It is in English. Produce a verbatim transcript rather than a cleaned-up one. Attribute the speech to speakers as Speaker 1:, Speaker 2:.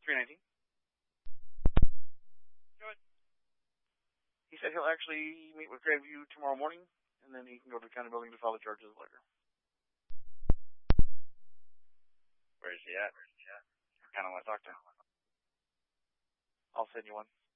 Speaker 1: three nineteen.
Speaker 2: Good.
Speaker 1: He said he'll actually meet with Grandview tomorrow morning, and then he can go to the county building to file the charges later.
Speaker 2: Where's he at? I kind of want to talk to him.
Speaker 1: I'll send you one.